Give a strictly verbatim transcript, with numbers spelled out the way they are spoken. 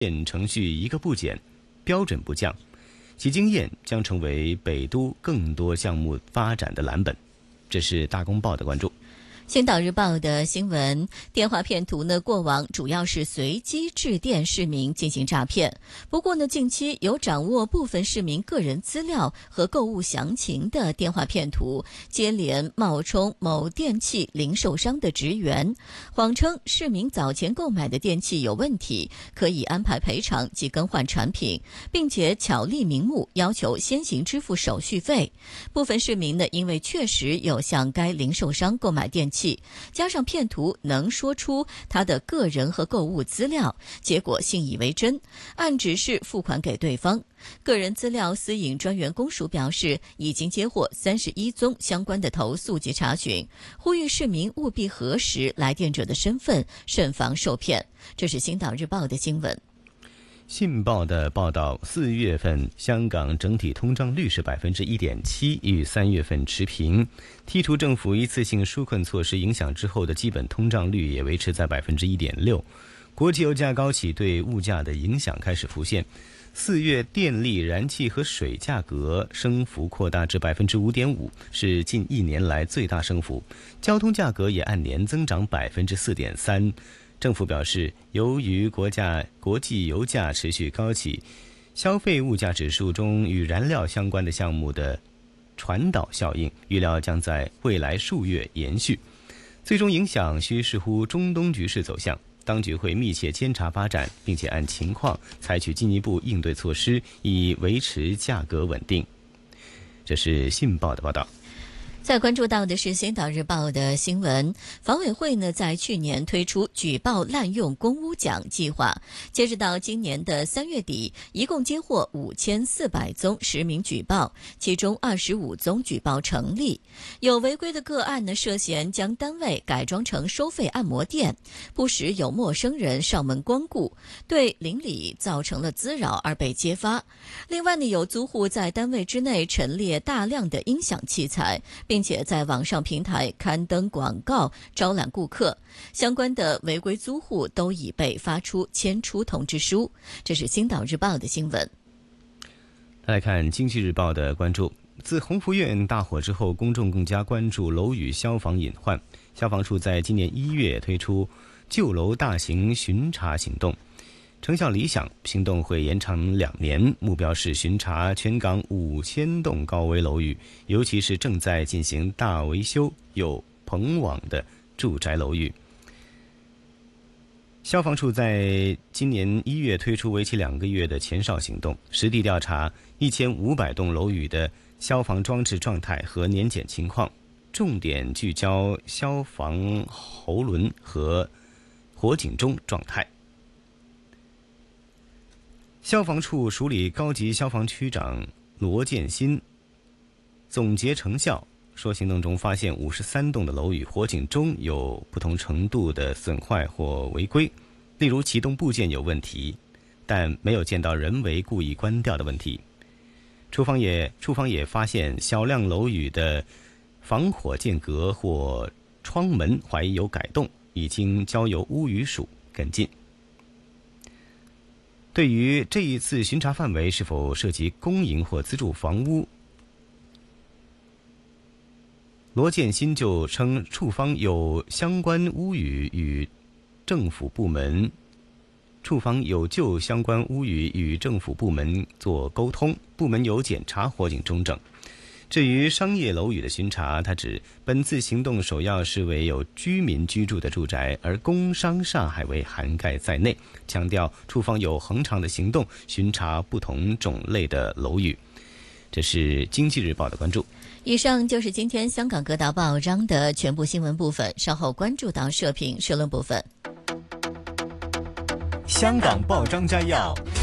建程序一个不减，标准不降，其经验将成为北都更多项目发展的蓝本。这是大公报的关注。 星岛日报的新闻，电话骗图呢，过往主要是随机致电市民进行诈骗。不过呢，近期有掌握部分市民个人资料和购物详情的电话骗图，接连冒充某电器零售商的职员，谎称市民早前购买的电器有问题，可以安排赔偿及更换产品，并且巧立名目要求先行支付手续费。部分市民呢，因为确实有向该零售商购买电器，加上骗图能说出他的个人和购物资料，结果信以为真，按指示付款给对方。个人资料私隐专员公署表示，已经接获三十一宗相关的投诉及查询，呼吁市民务必核实来电者的身份，慎防受骗。这是星岛日报的新闻。 信报的报道，四月份香港整体通胀率是百分之一点七，与三月份持平。剔除政府一次性纾困措施影响之后的基本通胀率也维持在百分之一点六。国际油价高企对物价的影响开始浮现。四月电力、燃气和水价格升幅扩大至百分之五点五，是近一年来最大升幅。交通价格也按年增长百分之四点三。政府表示，由于国家国际油价持续高企，消费物价指数中与燃料相关的项目的传导效应，预料将在未来数月延续。最终影响需视乎中东局势走向，当局会密切监察发展，并且按情况采取进一步应对措施，以维持价格稳定。这是信报的报道。 再关注到的是星岛日报的新闻，房委会呢在去年推出举报滥用公屋奖计划，截止到今年的三月底，一共接获五千四百宗实名举报，其中二十五宗举报成立。有违规的个案呢，涉嫌将单位改装成收费按摩店，不时有陌生人上门光顾，对邻里造成了滋扰而被揭发。另外呢，有租户在单位之内陈列大量的音响器材，并且在网上平台刊登广告招揽顾客，相关的违规租户都已被发出迁出通知书。这是星岛日报的新闻。 来看经济日报的关注，自鸿福苑大火之后，公众更加关注楼宇消防隐患。消防处在今年一月推出旧楼大型巡查行动，成效理想，行动会延长两年，目标是巡查全港五千栋高危楼宇，尤其是正在进行大维修、有棚网的住宅楼宇。消防处在今年一月推出为期两个月的前哨行动，实地调查一千五百栋楼宇的消防装置状态和年检情况，重点聚焦消防喉轮和火警钟状态。消防处署理高级消防区长罗建新总结成效说，行动中发现五十三栋的楼宇火警钟有不同程度的损坏或违规，例如启动部件有问题，但没有见到人为故意关掉的问题。处方也处方也发现小量楼宇的防火间隔或窗门怀疑有改动，已经交由屋宇署跟进。对于这一次巡查范围是否涉及公营或资助房屋，罗建新就称，处方有相关屋宇与政府部门，处方有就相关屋宇与政府部门做沟通，部门有检查火警钟等。至于商业楼宇的巡查，他指本次行动首要是为有居民居住的住宅，而工商厦还未涵盖在内，强调处方有恒常的行动巡查不同种类的楼宇。这是经济日报的关注。 以上就是今天香港各大报章的全部新闻部分，稍后关注到社评社论部分。 香港报章摘要。